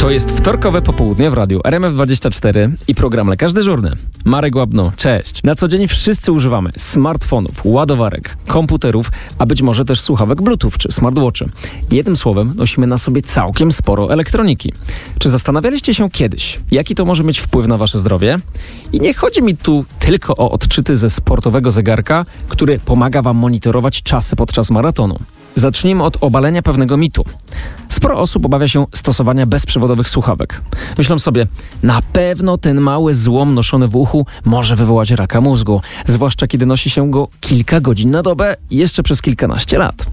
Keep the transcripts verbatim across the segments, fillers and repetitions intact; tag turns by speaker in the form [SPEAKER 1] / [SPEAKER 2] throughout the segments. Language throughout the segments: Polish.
[SPEAKER 1] To jest wtorkowe popołudnie w radiu R M F dwadzieścia cztery i program Lekarz Dyżurny. Marek Łabno, cześć. Na co dzień wszyscy używamy smartfonów, ładowarek, komputerów, a być może też słuchawek Bluetooth czy smartwatchy. Jednym słowem nosimy na sobie całkiem sporo elektroniki. Czy zastanawialiście się kiedyś, jaki to może mieć wpływ na wasze zdrowie? I nie chodzi mi tu tylko o odczyty ze sportowego zegarka, który pomaga wam monitorować czasy podczas maratonu. Zacznijmy od obalenia pewnego mitu. Sporo osób obawia się stosowania bezprzewodowych słuchawek. Myślą sobie, na pewno ten mały złom noszony w uchu może wywołać raka mózgu, zwłaszcza kiedy nosi się go kilka godzin na dobę i jeszcze przez kilkanaście lat.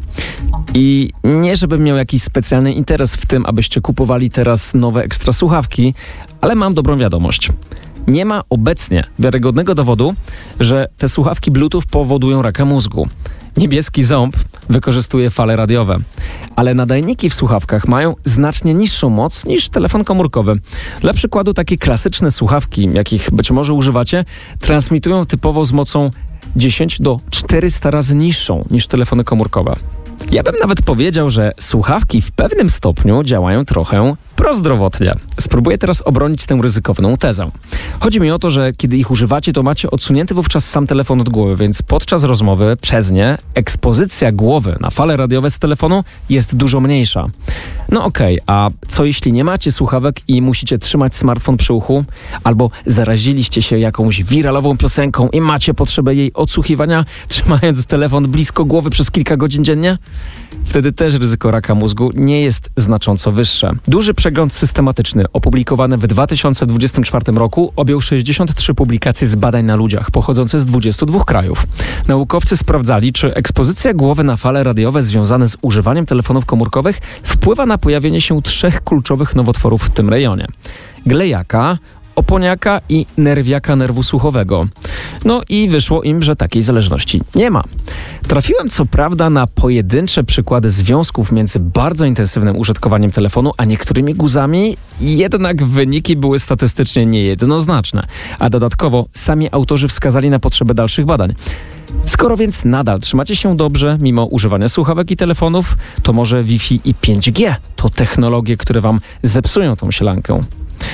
[SPEAKER 1] I nie żebym miał jakiś specjalny interes w tym, abyście kupowali teraz nowe ekstra słuchawki, ale mam dobrą wiadomość. Nie ma obecnie wiarygodnego dowodu, że te słuchawki Bluetooth powodują raka mózgu. Niebieski ząb wykorzystuje fale radiowe, ale nadajniki w słuchawkach mają znacznie niższą moc niż telefon komórkowy. Dla przykładu takie klasyczne słuchawki, jakich być może używacie, transmitują typowo z mocą dziesięć do czterystu razy niższą niż telefony komórkowe. Ja bym nawet powiedział, że słuchawki w pewnym stopniu działają trochę prozdrowotnie. Spróbuję teraz obronić tę ryzykowną tezę. Chodzi mi o to, że kiedy ich używacie, to macie odsunięty wówczas sam telefon od głowy, więc podczas rozmowy przez nie ekspozycja głowy na fale radiowe z telefonu jest dużo mniejsza. No okej, okay, a co jeśli nie macie słuchawek i musicie trzymać smartfon przy uchu? Albo zaraziliście się jakąś wiralową piosenką i macie potrzebę jej odsłuchiwania, trzymając telefon blisko głowy przez kilka godzin dziennie? Wtedy też ryzyko raka mózgu nie jest znacząco wyższe. Duży przegląd systematyczny opublikowany w dwa tysiące dwudziestym czwartym roku objął sześćdziesiąt trzy publikacje z badań na ludziach pochodzące z dwudziestu dwóch krajów. Naukowcy sprawdzali, czy ekspozycja głowy na fale radiowe związane z używaniem telefonów komórkowych wpływa na pojawienie się trzech kluczowych nowotworów w tym rejonie. Glejaka, oponiaka i nerwiaka nerwu słuchowego. No i wyszło im, że takiej zależności nie ma. Trafiłem co prawda na pojedyncze przykłady związków między bardzo intensywnym użytkowaniem telefonu a niektórymi guzami, jednak wyniki były statystycznie niejednoznaczne, a dodatkowo sami autorzy wskazali na potrzebę dalszych badań. Skoro więc nadal trzymacie się dobrze mimo używania słuchawek i telefonów, to może Wi-Fi i pięć G to technologie, które wam zepsują tą sielankę.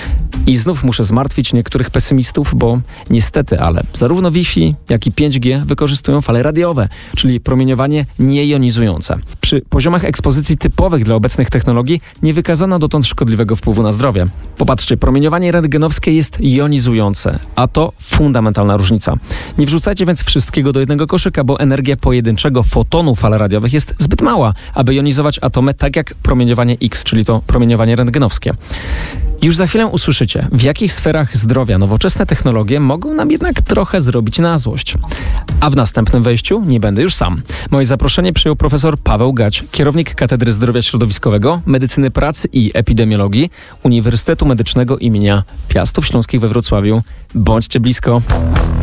[SPEAKER 1] I znów muszę zmartwić niektórych pesymistów, bo niestety, ale zarówno Wi-Fi, jak i pięć G wykorzystują fale radiowe, czyli promieniowanie niejonizujące. Przy poziomach ekspozycji typowych dla obecnych technologii nie wykazano dotąd szkodliwego wpływu na zdrowie. Popatrzcie, promieniowanie rentgenowskie jest jonizujące, a to fundamentalna różnica. Nie wrzucajcie więc wszystkiego do jednego koszyka, bo energia pojedynczego fotonu fal radiowych jest zbyt mała, aby jonizować atomy tak jak promieniowanie X, czyli to promieniowanie rentgenowskie. Już za chwilę usłyszycie, w jakich sferach zdrowia nowoczesne technologie mogą nam jednak trochę zrobić na złość. A w następnym wejściu nie będę już sam. Moje zaproszenie przyjął profesor Paweł Gać, kierownik Katedry Zdrowia Środowiskowego, Medycyny Pracy i Epidemiologii Uniwersytetu Medycznego imienia Piastów Śląskich we Wrocławiu. Bądźcie blisko.